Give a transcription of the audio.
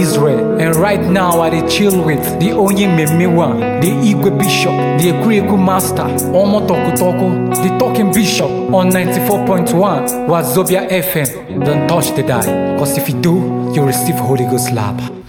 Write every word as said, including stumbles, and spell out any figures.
Israel. And right now I dey chill with the Onyememiwa, the Igwe Bishop, the Ekuriku Master, Omo Toku Toku, the Talking Bishop on ninety-four point one Wazobia F M. Don't touch the dial, cause if you do, you'll receive Holy Ghost slap.